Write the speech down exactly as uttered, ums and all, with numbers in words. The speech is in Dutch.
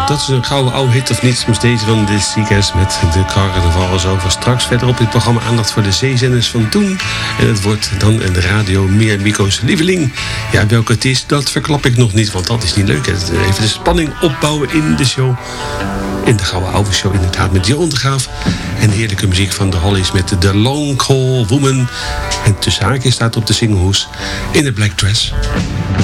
Dat is een gouden oude hit of niet. Maar deze van de Seekers met de carnaval is over. Straks verder op dit programma aandacht voor de zeezenders van toen. En het wordt dan een radio meer Mico's lieveling. Ja, welke het is, dat verklap ik nog niet. Want dat is niet leuk. Even de spanning opbouwen in de show. In de gouden oude show inderdaad met Johan de Graaf. En de heerlijke muziek van de Hollies met The Long Call Woman. En tussen haakjes staat op de singlehoes in de black dress.